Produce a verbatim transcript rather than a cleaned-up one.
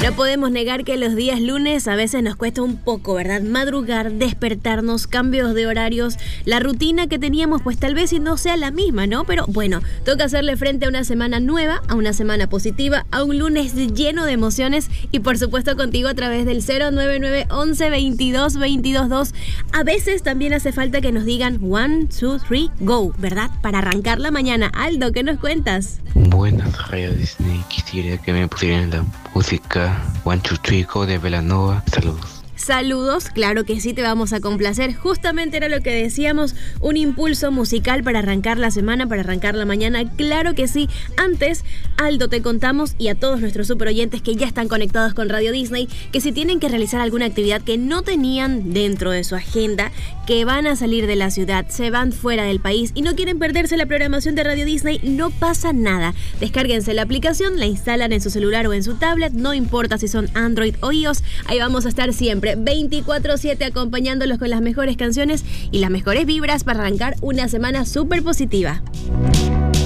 No podemos negar que los días lunes a veces nos cuesta un poco, ¿verdad? Madrugar, despertarnos, cambios de horarios, la rutina que teníamos pues tal vez y no sea la misma, ¿no? Pero bueno, toca hacerle frente a una semana nueva, a una semana positiva, a un lunes lleno de emociones y por supuesto contigo a través del cero nueve nueve once veintidós veintidós dos. A veces también hace falta que nos digan one, two, three, go, ¿verdad? Para arrancar la mañana. Aldo, ¿qué nos cuentas? Buenas, Radio Disney. Quisiera que me pusieran la música One, Two, Three, Go de Belanova. Saludos. Saludos, claro que sí, te vamos a complacer. Justamente era lo que decíamos, un impulso musical para arrancar la semana, para arrancar la mañana. Claro que sí. Antes, Aldo, te contamos y a todos nuestros super oyentes que ya están conectados con Radio Disney, que si tienen que realizar alguna actividad que no tenían dentro de su agenda, que van a salir de la ciudad, se van fuera del país y no quieren perderse la programación de Radio Disney, no pasa nada. Descárguense la aplicación, la instalan en su celular o en su tablet, no importa si son Android o iOS, ahí vamos a estar siempre veinticuatro siete acompañándolos con las mejores canciones y las mejores vibras para arrancar una semana súper positiva.